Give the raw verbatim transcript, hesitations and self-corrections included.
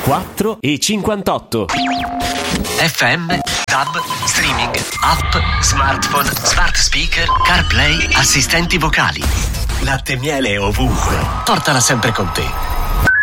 quattro e cinquantotto. F M, tab, streaming, app, smartphone, smart speaker, CarPlay, assistenti vocali. Latte e miele ovunque. Portala sempre con te.